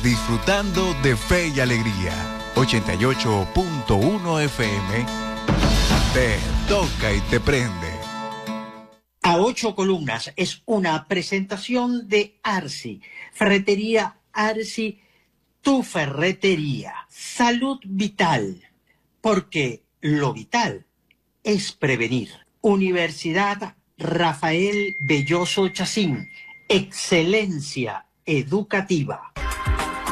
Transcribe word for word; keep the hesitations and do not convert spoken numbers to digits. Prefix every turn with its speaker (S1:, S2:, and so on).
S1: disfrutando de fe y alegría. ochenta y ocho punto uno F M te toca y te prende.
S2: A ocho columnas es una presentación de Arsi, Ferretería Arsi, tu ferretería. Salud vital, porque lo vital es prevenir. Universidad Rafael Belloso Chacín, excelencia educativa.